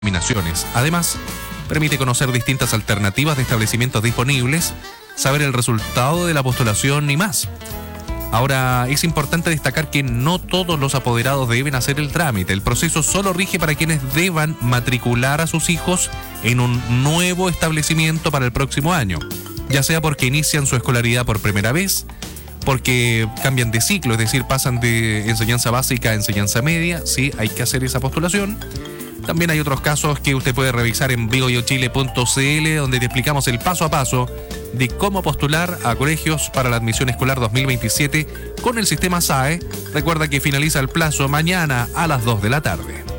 denominaciones. Además, permite conocer distintas alternativas de establecimientos disponibles, saber el resultado de la postulación y más. Ahora, es importante destacar que no todos los apoderados deben hacer el trámite. El proceso solo rige para quienes deban matricular a sus hijos en un nuevo establecimiento para el próximo año, ya sea porque inician su escolaridad por primera vez, porque cambian de ciclo, es decir, pasan de enseñanza básica a enseñanza media. Sí, hay que hacer esa postulación. También hay otros casos que usted puede revisar en vigoyochile.cl, donde te explicamos el paso a paso de cómo postular a colegios para la admisión escolar 2027 con el sistema SAE. Recuerda que finaliza el plazo mañana a las 2 de la tarde.